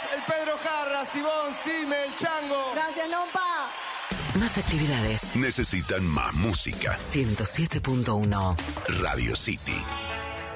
el Pedro Jarra, Sibón, Sime, el Chango. Gracias, Lompa. Más actividades Necesitan más música. 107.1 Radio City.